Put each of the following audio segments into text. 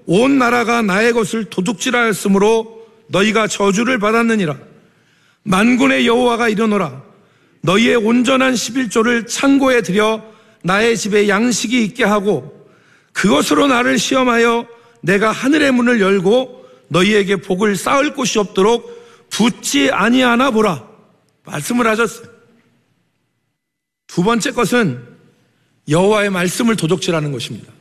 온 나라가 나의 것을 도둑질하였으므로 너희가 저주를 받았느니라. 만군의 여호와가 이르노라. 너희의 온전한 11조를 창고에 들여 나의 집에 양식이 있게 하고 그것으로 나를 시험하여 내가 하늘의 문을 열고 너희에게 복을 쌓을 곳이 없도록 붙지 아니하나 보라. 말씀을 하셨어요. 두 번째 것은 여호와의 말씀을 도둑질하는 것입니다.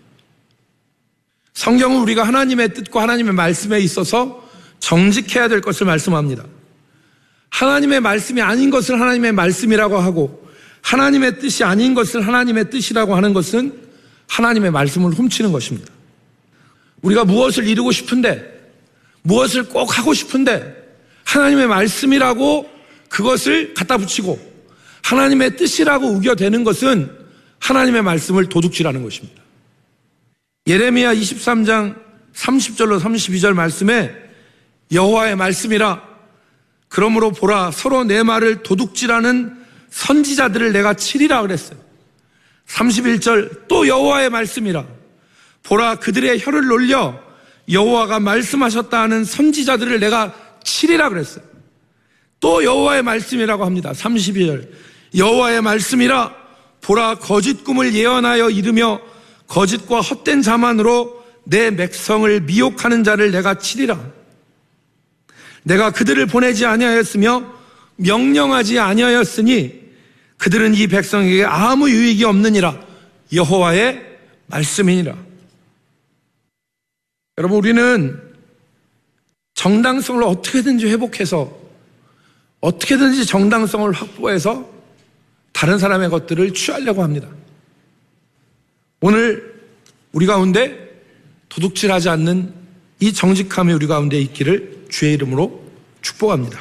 성경은 우리가 하나님의 뜻과 하나님의 말씀에 있어서 정직해야 될 것을 말씀합니다. 하나님의 말씀이 아닌 것을 하나님의 말씀이라고 하고 하나님의 뜻이 아닌 것을 하나님의 뜻이라고 하는 것은 하나님의 말씀을 훔치는 것입니다. 우리가 무엇을 이루고 싶은데, 무엇을 꼭 하고 싶은데 하나님의 말씀이라고 그것을 갖다 붙이고 하나님의 뜻이라고 우겨대는 것은 하나님의 말씀을 도둑질하는 것입니다. 예레미야 23장 30절로 32절 말씀에 여호와의 말씀이라 그러므로 보라 서로 내 말을 도둑질하는 선지자들을 내가 치리라 그랬어요. 31절 또 여호와의 말씀이라 보라 그들의 혀를 놀려 여호와가 말씀하셨다 하는 선지자들을 내가 치리라 그랬어요. 또 여호와의 말씀이라고 합니다. 32절 여호와의 말씀이라 보라 거짓 꿈을 예언하여 이르며 거짓과 헛된 자만으로 내 백성을 미혹하는 자를 내가 치리라. 내가 그들을 보내지 아니하였으며 명령하지 아니하였으니 그들은 이 백성에게 아무 유익이 없느니라. 여호와의 말씀이니라. 여러분 우리는 정당성을 어떻게든지 회복해서 어떻게든지 정당성을 확보해서 다른 사람의 것들을 취하려고 합니다. 오늘 우리 가운데 도둑질하지 않는 이 정직함이 우리 가운데 있기를 주의 이름으로 축복합니다.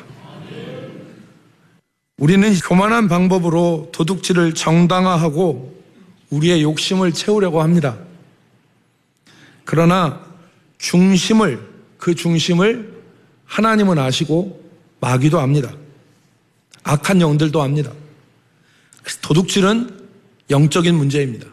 우리는 교만한 방법으로 도둑질을 정당화하고 우리의 욕심을 채우려고 합니다. 그러나 그 중심을 하나님은 아시고 마귀도 압니다. 악한 영들도 압니다. 그래서 도둑질은 영적인 문제입니다.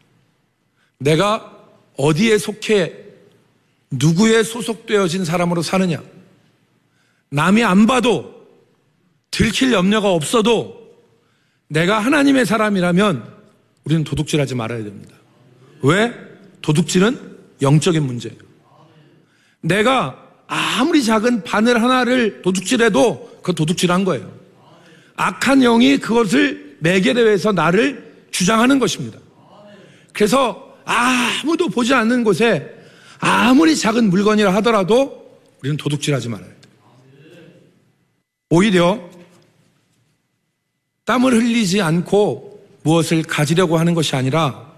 내가 어디에 속해 누구에 소속되어진 사람으로 사느냐, 남이 안 봐도 들킬 염려가 없어도 내가 하나님의 사람이라면 우리는 도둑질하지 말아야 됩니다. 왜? 도둑질은 영적인 문제예요. 내가 아무리 작은 바늘 하나를 도둑질해도 그건 도둑질한 거예요. 악한 영이 그것을 매개로 해서 나를 주장하는 것입니다. 그래서 아무도 보지 않는 곳에 아무리 작은 물건이라 하더라도 우리는 도둑질하지 말아야 돼요. 오히려 땀을 흘리지 않고 무엇을 가지려고 하는 것이 아니라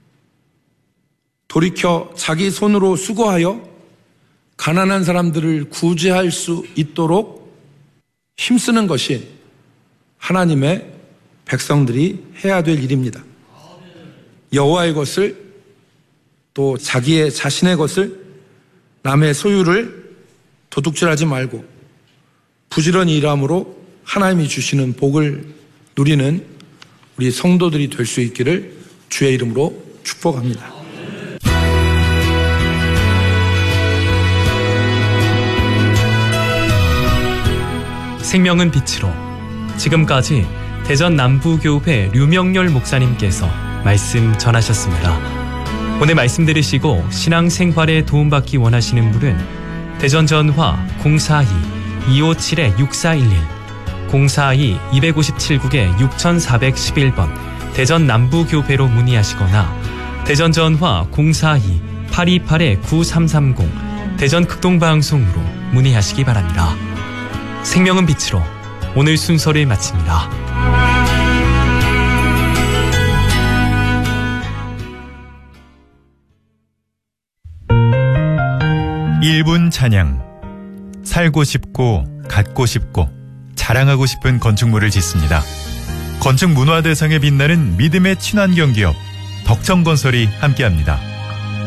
돌이켜 자기 손으로 수고하여 가난한 사람들을 구제할 수 있도록 힘쓰는 것이 하나님의 백성들이 해야 될 일입니다. 여호와의 것을 또 자신의 것을 남의 소유를 도둑질하지 말고 부지런히 일함으로 하나님이 주시는 복을 누리는 우리 성도들이 될 수 있기를 주의 이름으로 축복합니다. 생명은 빛으로. 지금까지 대전 남부교회 류명렬 목사님께서 말씀 전하셨습니다. 오늘 말씀 들으시고 신앙생활에 도움받기 원하시는 분은 대전 전화 042-257-6411 042-257국에 6411번 대전 남부교회로 문의하시거나 대전 전화 042-828-9330 대전 극동방송으로 문의하시기 바랍니다. 생명은 빛으로 오늘 순서를 마칩니다. 1분 찬양. 살고 싶고 갖고 싶고 자랑하고 싶은 건축물을 짓습니다. 건축 문화 대상에 빛나는 믿음의 친환경 기업 덕정건설이 함께합니다.